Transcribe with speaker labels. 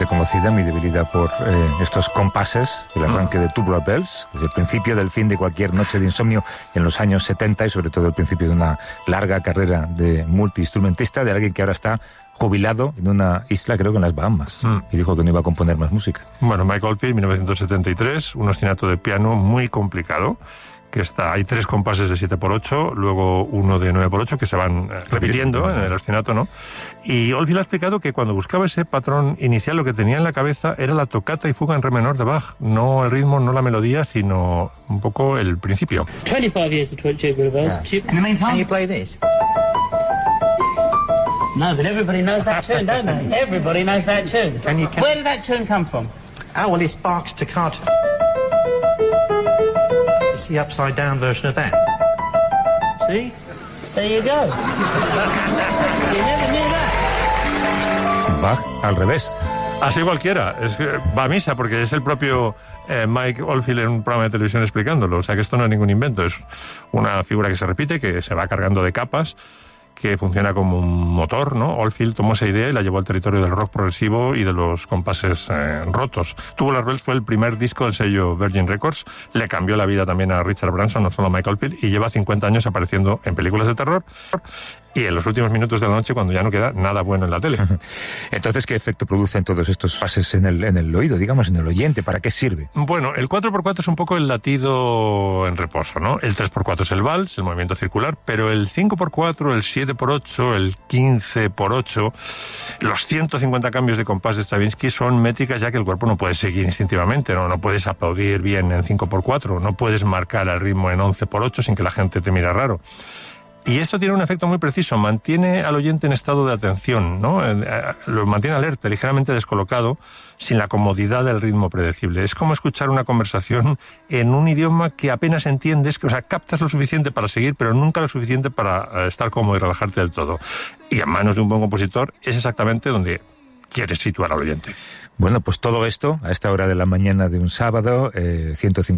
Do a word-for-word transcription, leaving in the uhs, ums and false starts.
Speaker 1: Conocida mi debilidad por eh, estos compases, el arranque de Tubular Bells, el principio del fin de cualquier noche de insomnio en los años setenta y sobre todo el principio de una larga carrera de multiinstrumentista, de alguien que ahora está jubilado en una isla, creo que en las Bahamas, mm. y dijo que no iba a componer más música.
Speaker 2: Bueno, Mike Oldfield, mil novecientos setenta y tres, un ostinato de piano muy complicado, que está, hay tres compases de siete por ocho, luego uno de nueve por ocho que se van eh, repitiendo en el ostinato, ¿no? Y Oldfield ha explicado que cuando buscaba ese patrón inicial lo que tenía en la cabeza era la tocata y fuga en re menor de Bach, no el ritmo, no la melodía, sino un poco el principio.
Speaker 3: twenty-five years of Tubular Bells. Yeah. In the meantime, can you play this? No, but everybody knows that tune, don't they? Everybody knows that tune. Can you, can... Where did that tune come from?
Speaker 4: Oh, well, it's Bach's Toccata. It's the upside down version of that. See?
Speaker 3: There you go. You never knew that.
Speaker 1: Bach al revés.
Speaker 2: Así cualquiera. Es que va a misa porque es el propio eh, Mike Oldfield en un programa de televisión explicándolo. O sea que esto no es ningún invento. Es una figura que se repite, que se va cargando de capas, que funciona como un motor, ¿no? Oldfield tomó esa idea y la llevó al territorio del rock progresivo y de los compases eh, rotos. Tubular Bells fue el primer disco del sello Virgin Records, le cambió la vida también a Richard Branson, no solo a Mike Oldfield, y lleva cincuenta años apareciendo en películas de terror y en los últimos minutos de la noche cuando ya no queda nada bueno en la tele.
Speaker 1: Entonces, ¿qué efecto producen todos estos fases en el, en el oído, digamos, en el oyente? ¿Para qué sirve?
Speaker 2: Bueno, el cuatro por cuatro es un poco el latido en reposo, ¿no? El tres por cuatro es el vals, el movimiento circular, pero el cinco por cuatro, el siete por ocho, el quince por ocho, los ciento cincuenta cambios de compás de Stravinsky son métricas ya que el cuerpo no puede seguir instintivamente, ¿no? No puedes aplaudir bien en cinco por cuatro, no puedes marcar el ritmo en once por ocho sin que la gente te mire raro. Y esto tiene un efecto muy preciso, mantiene al oyente en estado de atención, ¿no? Lo mantiene alerta, ligeramente descolocado, sin la comodidad del ritmo predecible. Es como escuchar una conversación en un idioma que apenas entiendes, que, o sea, captas lo suficiente para seguir, pero nunca lo suficiente para estar cómodo y relajarte del todo. Y en manos de un buen compositor es exactamente donde quieres situar al oyente.
Speaker 1: Bueno, pues todo esto, a esta hora de la mañana de un sábado, eh, ciento cincuenta